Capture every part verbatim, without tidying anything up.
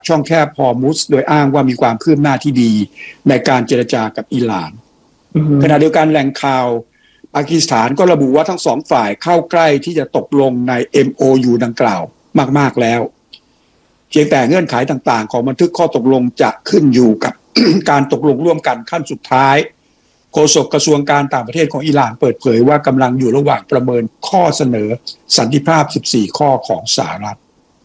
ช่องแคบฮอร์มุซโดยอ้างว่ามีความคืบหน้าที่ดีในการเจรจากับอิหร่านขณะเดียวกันแหล่งข่าวปากีสถานก็ระบุว่าทั้งสองฝ่ายเข้าใกล้ที่จะตกลงใน เอ็ม โอ ยู ดังกล่าวมากๆแล้วเพียงแต่เงื่อนไขต่างๆของบันทึกข้อตกลงจะขึ้นอยู่กับ การตกลงร่วมกันขั้นสุดท้ายโฆษกกระทรวงการต่างประเทศของอิหร่านเปิดเผยว่ากำลังอยู่ระหว่างประเมินข้อเสนอสันติภาพสิบสี่ข้อของสหรัฐ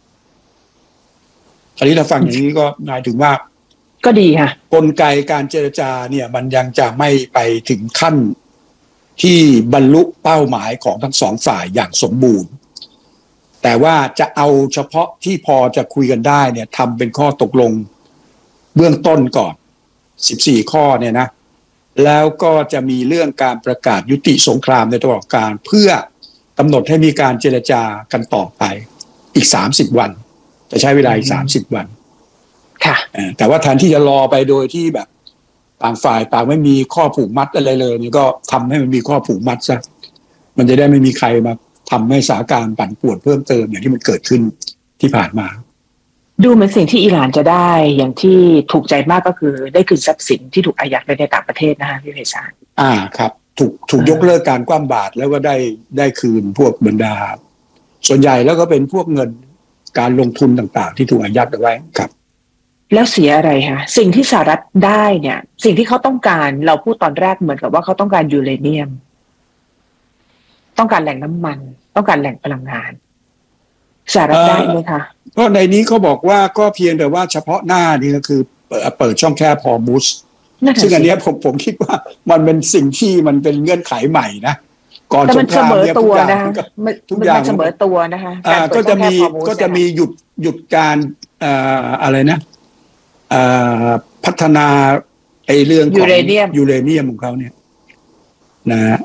อันนี้เราฟังอย่างนี้ก็หมายถึงว่าก็ดีค่ะกลไกการเจรจาเนี่ยมันยังจะไม่ไปถึงขั้นที่บรรลุเป้าหมายของทั้งสองฝ่ายอย่างสมบูรณ์แต่ว่าจะเอาเฉพาะที่พอจะคุยกันได้เนี่ยทำเป็นข้อตกลงเบื้องต้นก่อนสิบสี่ข้อเนี่ยนะแล้วก็จะมีเรื่องการประกาศยุติสงครามในตลอดกาลเพื่อกำหนดให้มีการเจรจากันต่อไปอีกสามสิบวันจะใช้เวลาอีกสามสิบวันค่ะแต่ว่าแทนที่จะรอไปโดยที่แบบต่างฝ่ายต่างไม่มีข้อผูกมัดอะไรเลยนี่ก็ทำให้มันมีข้อผูกมัดซะมันจะได้ไม่มีใครมาทำให้สถานการณ์ปั่นป่วนเพิ่มเติมอย่างที่มันเกิดขึ้นที่ผ่านมาดูเหมือนสิ่งที่อิหร่านจะได้อย่างที่ถูกใจมากก็คือได้คืนทรัพย์สินที่ถูกอายัดไว้ในต่างประเทศนะคะพี่ไพศาลอ่าครับถูกถูกยกเลิกการคว่ำบาตรแล้วก็ได้ได้คืนพวกบรรดาส่วนใหญ่แล้วก็เป็นพวกเงินการลงทุนต่างๆที่ถูกอายัดเอาไว้ครับแล้วเสียอะไรคะสิ่งที่สหรัฐได้เนี่ยสิ่งที่เขาต้องการเราพูดตอนแรกเหมือนกับว่าเขาต้องการยูเรเนียมต้องการแหล่งน้ำมันต้องการแหล่งพลังงานสหรัฐได้ไหมคะเพราะในนี้เขาบอกว่าก็เพียงแต่ว่าเฉพาะหน้านี่ก็คือเปิดช่องแคบฮอร์มุซซึ่งอันนี้ผมผมคิดว่ามันเป็นสิ่งที่มันเป็นเงื่อนไขใหม่นะก่อนสงครามเนี่ยทุกอย่างทุกอย่างเสมอตัวนะคะก็จะมีก็จะมีหยุดหยุดการอะไรนะพัฒนาไอ้เรื่องของยูเรเนียมของเขาเนี่ยนะ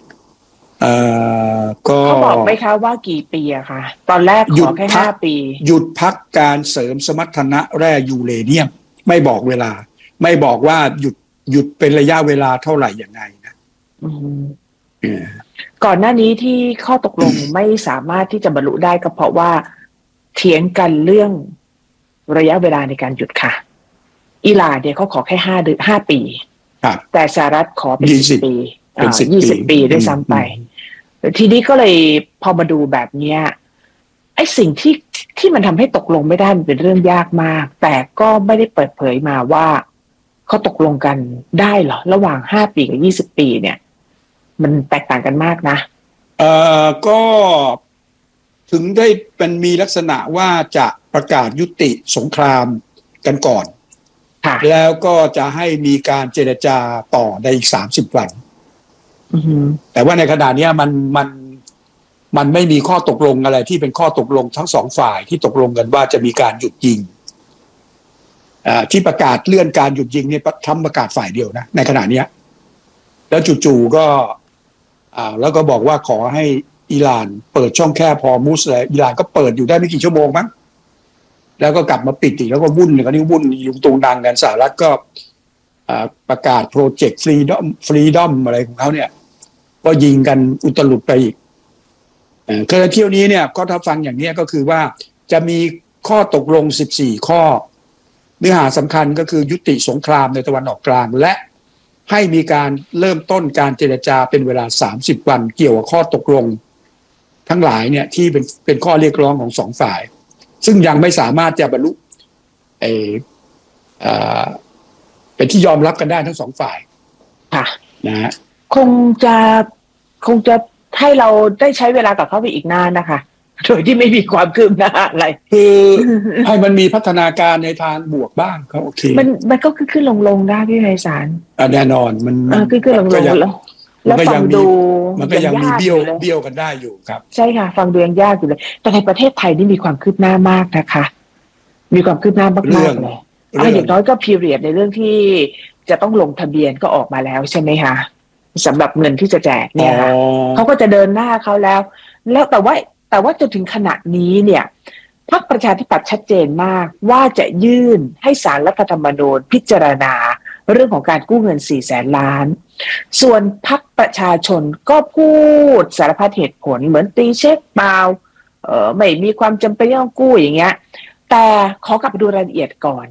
เขาบอกไหมคะว่ากี่ปีอะคะตอนแรกขอแค่ห้าปีหยุดพักการเสริมสมรรถนะแร่ยูเรเนียมไม่บอกเวลาไม่บอกว่าหยุดหยุดเป็นระยะเวลาเท่าไหร่อย่างไรนะก่อนหน้านี้ที่ข้อตกลงไม่สามารถที่จะบรรลุได้ก็เพราะว่าเถียงกันเรื่องระยะเวลาในการหยุดค่ะอิหร่านเนี่ยเขาขอแค่ห้าเดือนห้าปีแต่สหรัฐขอเป็นสิบปียี่สิบปีด้วยซ้ำไปทีนี้ก็เลยพอมาดูแบบนี้ไอ้สิ่งที่ที่มันทำให้ตกลงไม่ได้มันเป็นเรื่องยากมากแต่ก็ไม่ได้เปิดเผยมาว่าเขาตกลงกันได้เหรอระหว่างห้าปีกับยี่สิบปีเนี่ยมันแตกต่างกันมากนะเอ่อก็ถึงได้เป็นมีลักษณะว่าจะประกาศยุติสงครามกันก่อนแล้วก็จะให้มีการเจรจาต่อในอีกสามสิบวันแต่ว่าในขณะนี้มันมันมันไม่มีข้อตกลงอะไรที่เป็นข้อตกลงทั้งสองฝ่ายที่ตกลงกันว่าจะมีการหยุดยิงที่ประกาศเลื่อนการหยุดยิงเนี่ยทำประกาศฝ่ายเดียวนะในขณะนี้แล้วจู่ๆก็แล้วก็บอกว่าขอให้อิหร่านเปิดช่องแคบฮอร์มุซเลยอิหร่านก็เปิดอยู่ได้ไม่กี่ชั่วโมงมั้งแล้วก็กลับมาปิดอีกแล้วก็วุ่นกันนี่วุ่นยุงตุงดังกันสหรัฐก็ประกาศโปรเจกต์ฟรีดอมฟรีดอมอะไรของเขาเนี่ยก็ยิงกันอุตลุดไปอีกคือเที่ยวนี้เนี่ยก็ถ้าฟังอย่างนี้ก็คือว่าจะมีข้อตกลงสิบสี่ข้อเนื้อหาสำคัญก็คือยุติสงครามในตะวันออกกลางและให้มีการเริ่มต้นการเจรจาเป็นเวลาสามสิบวันเกี่ยวกับข้อตกลงทั้งหลายเนี่ยที่เป็นเป็นข้อเรียกร้องของสองฝ่ายซึ่งยังไม่สามารถจะบรรลุเออเป็นที่ยอมรับกันได้ทั้งสองฝ่ายค่ะนะฮะคงจะคงจะให้เราได้ใช้เวลากับเขาไปอีกนานนะคะโดยที่ไม่มีความคืบหน้าอะไรคือให้มันมีพัฒนาการในทางบวกบ้างก็โอเคมันมันก็ขึ้นขึ้นลงลงได้พี่ไพศาลแน่นอนมันขึ้นขึ้นลงลงแล้วแล้วฟังดูมันก็ยังมีเบี้ยวเบี้ยวกันได้อยู่ครับใช่ค่ะฟังดูยังยากอยู่เลยแต่ในประเทศไทยนี่มีความคืบหน้ามากนะคะมีความคืบหน้ามากๆเลยอ่ะอย่างน้อยก็พีเรียดในเรื่องที่จะต้องลงทะเบียนก็ออกมาแล้วใช่ไหมคะสำหรับเงินที่จะแจกเนี่ยค่ะเขาก็จะเดินหน้าเขาแล้วแล้วแต่ว่าแต่ว่าจนถึงขณะนี้เนี่ยพรรคประชาธิปัตย์ชัดเจนมากว่าจะยื่นให้ศาลรัฐธรรมนูญพิจารณาเรื่องของการกู้เงินสี่แสนล้านส่วนพรรคประชาชนก็พูดสารพัดเหตุผลเหมือนตีเช็คเปล่าเออไม่มีความจำเป็นต้องกู้อย่างเงี้ยแต่ขอกลับไปดูรายละเอียดก่อน